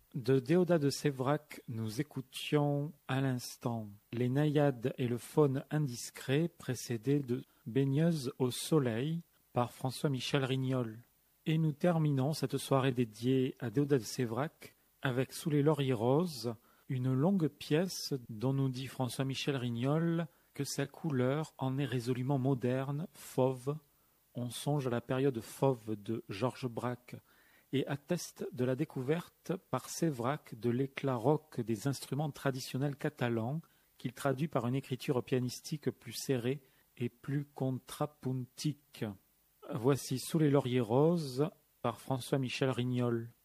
De Déodat de Séverac, nous écoutions à l'instant Les naïades et le faune indiscret, précédés de Baigneuse au soleil par François-Michel Rignol. Et nous terminons cette soirée dédiée à Déodat de Séverac avec Sous les lauriers roses, une longue pièce dont nous dit François-Michel Rignol que sa couleur en est résolument moderne, fauve. On songe à la période fauve de Georges Braque et atteste de la découverte par Séverac de l'éclat rock des instruments traditionnels catalans qu'il traduit par une écriture pianistique plus serrée et plus contrapuntique. Voici Sous les lauriers roses par François-Michel Rignol.